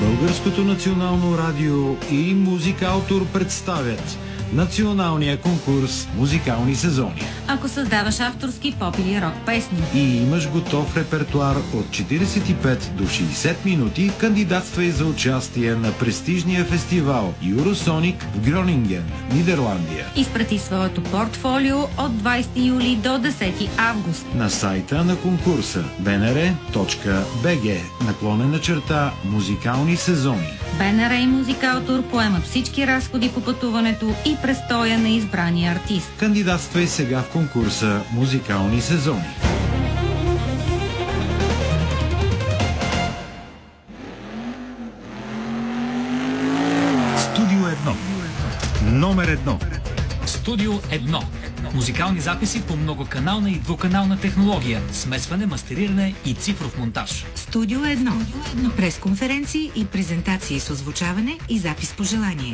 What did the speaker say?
Българското национално радио и Музикаутор представят националния конкурс Музикални сезони. Ако създаваш авторски поп или рок песни и имаш готов репертуар от 45 до 60 минути, кандидатствай за участие на престижния фестивал Юросоник в Гронинген, Нидерландия. Изпрати своето портфолио от 20 юли до 10 август на сайта на конкурса bnr.bg/музикални сезони. БНР и Музикаутор поемат всички разходи по пътуването и престоя на избрания артист. Кандидатствай сега в конкурса Музикални сезони. Студио 1. Номер 1. Студио 1. Музикални записи по многоканална и двуканална технология, смесване, мастериране и цифров монтаж. Студио 1. Пресконференции и презентации с озвучаване и запис по желание.